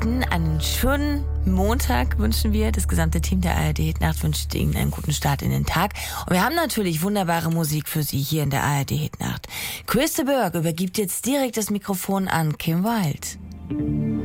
Hitten. Einen schönen Montag wünschen wir. Das gesamte Team der ARD Hitnacht wünscht Ihnen einen guten Start in den Tag. Und wir haben natürlich wunderbare Musik für Sie hier in der ARD Hitnacht. Chris de Burgh übergibt jetzt direkt das Mikrofon an Kim Wilde.